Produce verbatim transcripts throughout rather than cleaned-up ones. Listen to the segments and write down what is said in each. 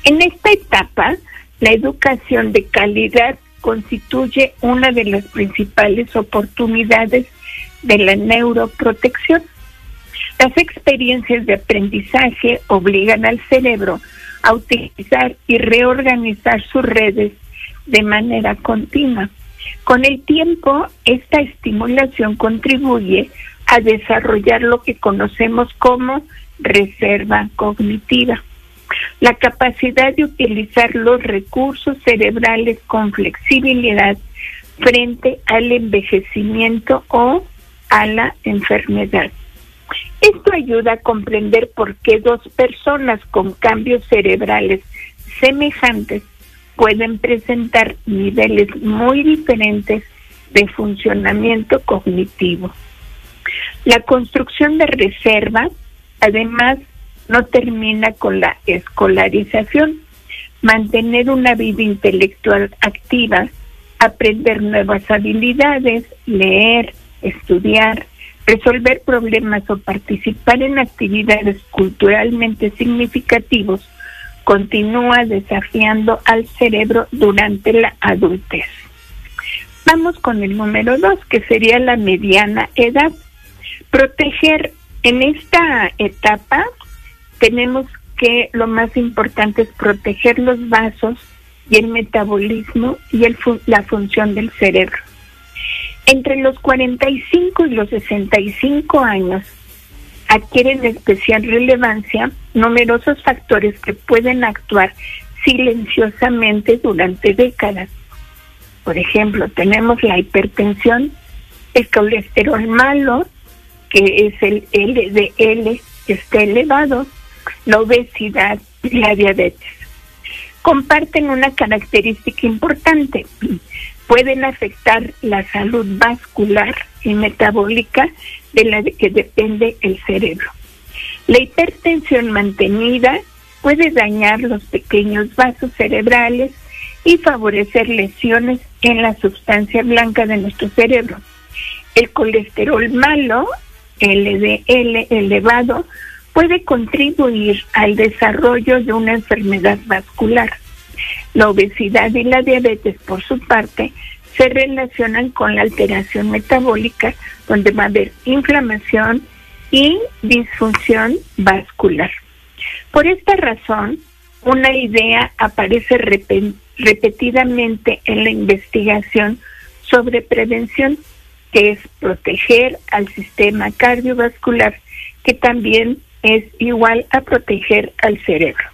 En esta etapa, la educación de calidad constituye una de las principales oportunidades de la neuroprotección. Las experiencias de aprendizaje obligan al cerebro a utilizar y reorganizar sus redes de manera continua. Con el tiempo, esta estimulación contribuye a desarrollar lo que conocemos como reserva cognitiva, la capacidad de utilizar los recursos cerebrales con flexibilidad frente al envejecimiento o a la enfermedad. Esto ayuda a comprender por qué dos personas con cambios cerebrales semejantes pueden presentar niveles muy diferentes de funcionamiento cognitivo. La construcción de reserva, además, no termina con la escolarización. Mantener una vida intelectual activa, aprender nuevas habilidades, leer, estudiar, resolver problemas o participar en actividades culturalmente significativos continúa desafiando al cerebro durante la adultez. Vamos con el número dos, que sería la mediana edad. Proteger en esta etapa, tenemos que lo más importante es proteger los vasos y el metabolismo y el fu- la función del cerebro. Entre los cuarenta y cinco y los sesenta y cinco años adquieren especial relevancia numerosos factores que pueden actuar silenciosamente durante décadas. Por ejemplo, tenemos la hipertensión, el colesterol malo, que es el L D L, que está elevado, la obesidad y la diabetes. Comparten una característica importante: pueden afectar la salud vascular y metabólica de la que depende el cerebro. La hipertensión mantenida puede dañar los pequeños vasos cerebrales y favorecer lesiones en la sustancia blanca de nuestro cerebro. El colesterol malo, L D L elevado, puede contribuir al desarrollo de una enfermedad vascular. La obesidad y la diabetes, por su parte, se relacionan con la alteración metabólica, donde va a haber inflamación y disfunción vascular. Por esta razón, una idea aparece rep- repetidamente en la investigación sobre prevención, que es proteger al sistema cardiovascular, que también es igual a proteger al cerebro.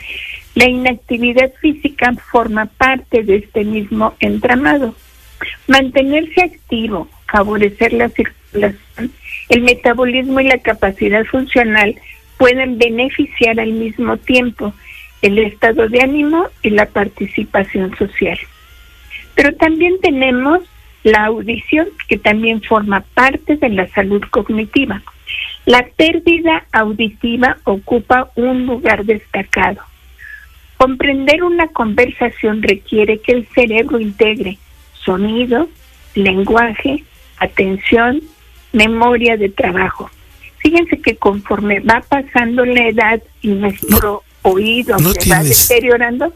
La inactividad física forma parte de este mismo entramado. Mantenerse activo, favorecer la circulación, el metabolismo y la capacidad funcional pueden beneficiar al mismo tiempo el estado de ánimo y la participación social. Pero también tenemos la audición, que también forma parte de la salud cognitiva. La pérdida auditiva ocupa un lugar destacado. Comprender una conversación requiere que el cerebro integre sonido, lenguaje, atención, memoria de trabajo. Fíjense que conforme va pasando la edad y nuestro no, oído no se tienes. va deteriorando,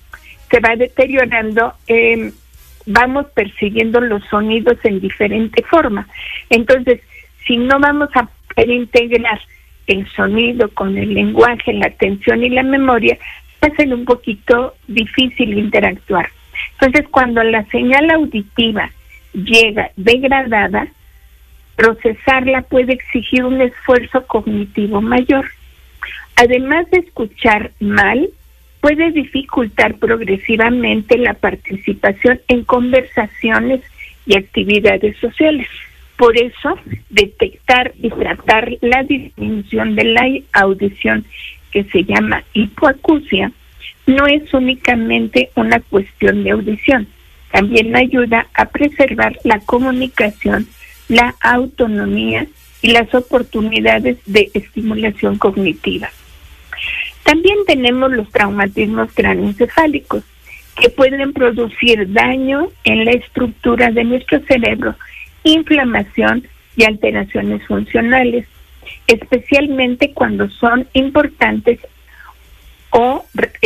se va deteriorando, eh, vamos percibiendo los sonidos en diferente forma. Entonces, si no vamos a poder integrar el sonido con el lenguaje, la atención y la memoria, va a ser un poquito difícil interactuar. Entonces, cuando la señal auditiva llega degradada, procesarla puede exigir un esfuerzo cognitivo mayor. Además de escuchar mal, puede dificultar progresivamente la participación en conversaciones y actividades sociales. Por eso, detectar y tratar la disminución de la audición, que se llama hipoacusia, no es únicamente una cuestión de audición, también ayuda a preservar la comunicación, la autonomía y las oportunidades de estimulación cognitiva. También tenemos los traumatismos cráneoencefálicos, que pueden producir daño en la estructura de nuestro cerebro, inflamación y alteraciones funcionales, especialmente cuando son importantes o